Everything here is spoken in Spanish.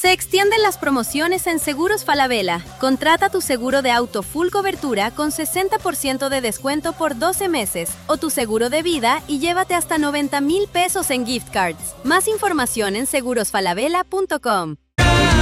Se extienden las promociones en Seguros Falabella. Contrata tu seguro de auto full cobertura con 60% de descuento por 12 meses o tu seguro de vida y llévate hasta 90,000 pesos en gift cards. Más información en segurosfalabella.com.